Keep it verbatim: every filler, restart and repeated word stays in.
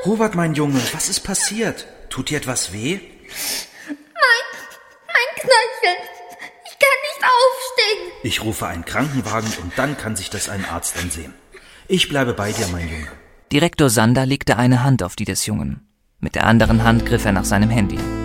Hubert, mein Junge, was ist passiert? Tut dir etwas weh? Mein, mein Knöchel. Ich kann nicht aufstehen. Ich rufe einen Krankenwagen und dann kann sich das ein Arzt ansehen. Ich bleibe bei dir, mein Junge. Direktor Sander legte eine Hand auf die des Jungen. Mit der anderen Hand griff er nach seinem Handy.